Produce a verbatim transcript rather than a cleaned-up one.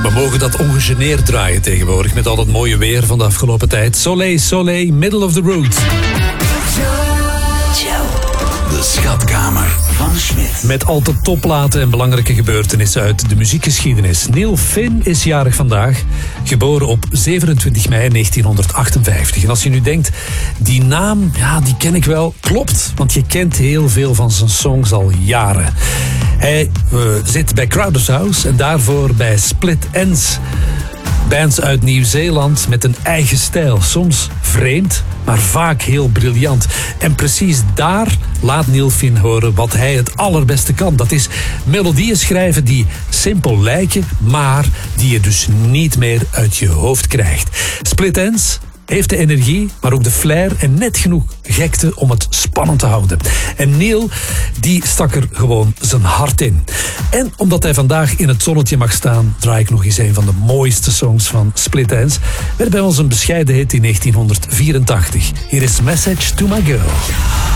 We mogen dat ongegeneerd draaien tegenwoordig met al het mooie weer van de afgelopen tijd. Soleil, Soleil, Middle of the Road. De schatkamer van Smit. Met al te topplaten en belangrijke gebeurtenissen uit de muziekgeschiedenis. Neil Finn is jarig vandaag. Geboren op zevenentwintig mei negentienhonderdachtenvijftig. En als je nu denkt, die naam, ja, die ken ik wel. Klopt, want je kent heel veel van zijn songs al jaren. Hij uh, zit bij Crowders House en daarvoor bij Split Enz. Bands uit Nieuw-Zeeland met een eigen stijl. Soms vreemd, maar vaak heel briljant. En precies daar laat Neil Finn horen wat hij het allerbeste kan. Dat is melodieën schrijven die simpel lijken, maar die je dus niet meer uit je hoofd krijgt. Split Enz heeft de energie, maar ook de flair en net genoeg gekte om het spannend te houden. En Neil, die stak er gewoon zijn hart in. En omdat hij vandaag in het zonnetje mag staan, draai ik nog eens een van de mooiste songs van Split Enz. Werd bij ons een bescheiden hit in negentienhonderdvierentachtig. Hier is Message to My Girl.